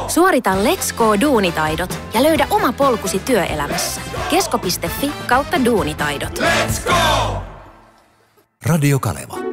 Suorita Let's Go Duunitaidot ja löydä oma polkusi työelämässä. Kesko.fi/duunitaidot. Let's go! Radio Kaleva.